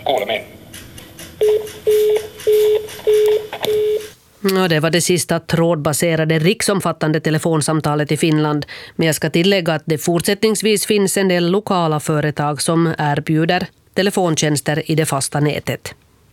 Kuulemiin. Det var det sista trådbaserade riksomfattande telefonsamtalet i Finland. Men jag ska tillägga att det fortsättningsvis finns en del lokala företag som erbjuder telefontjänster i det fasta nätet.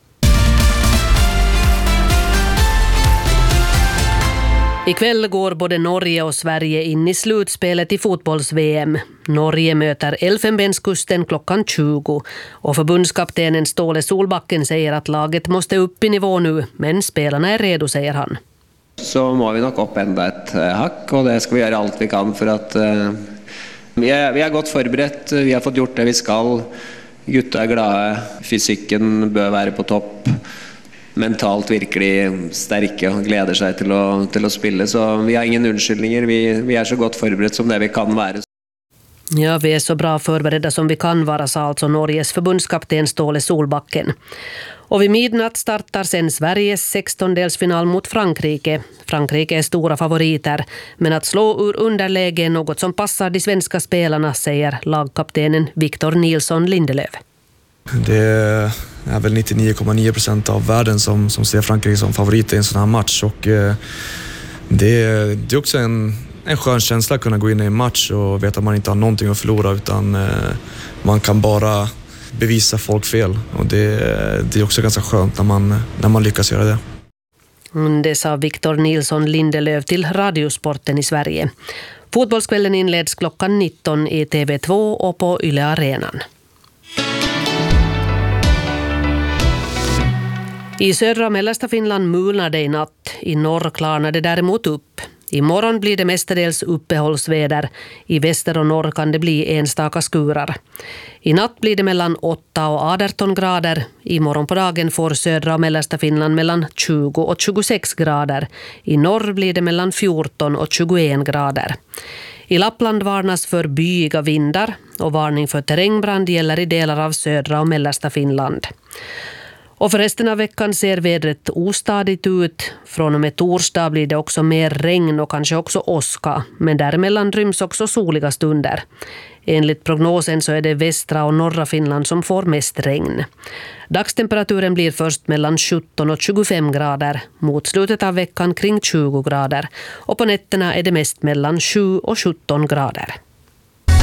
Ikväll går både Norge och Sverige in i slutspelet i fotbolls-VM. Norge möter Elfenbenskusten klockan 20 och förbundskaptenen Ståle Solbacken säger att laget måste upp i nivå nu, men spelarna är redo, säger han. Så må vi nog upp ända ett hack och det ska vi göra allt vi kan för att vi är gott förberett, vi har fått gjort det vi ska. Gutta är glada, fysiken bör vara på topp. Mentalt virkelig sterke og gleder seg til å spille, så vi har ingen unnskyldninger, vi är så gott förberett som det vi kan vara. Ja, vi är så bra förberedda som vi kan vara, sa alltså Norges förbundskapten Ståle Solbacken. Och vid midnatt startar sen Sveriges 16-delsfinal mot Frankrike. Frankrike är stora favoriter, men att slå ur underläge är något som passar de svenska spelarna, säger lagkaptenen Victor Nilsson Lindelöf. Det är väl 99,9% av världen som ser Frankrike som favorit i en sån här match, och det är också en skön känsla att kunna gå in i en match och veta att man inte har någonting att förlora, utan man kan bara bevisa folk fel, och det är också ganska skönt när man lyckas göra det. Det sa Victor Nilsson Lindelöf till Radiosporten i Sverige. Fotbollskvällen inleds klockan 19 i TV2 och på Yle Arenan. I södra och mellersta Finland mulnar det i natt. I norr klarnar det däremot upp. Imorgon blir det mestadels uppehållsväder. I väster och norr kan det bli enstaka skurar. I natt blir det mellan 8 och 18 grader. Imorgon på dagen får södra och mellersta Finland mellan 20 och 26 grader. I norr blir det mellan 14 och 21 grader. I Lappland varnas för byiga vindar och varning för terrängbrand gäller i delar av södra och mellersta Finland. Och för resten av veckan ser vädret ostadigt ut. Från och med torsdag blir det också mer regn och kanske också åska. Men däremellan ryms också soliga stunder. Enligt prognosen så är det västra och norra Finland som får mest regn. Dagstemperaturen blir först mellan 17 och 25 grader. Mot slutet av veckan kring 20 grader. Och på nätterna är det mest mellan 7 och 17 grader.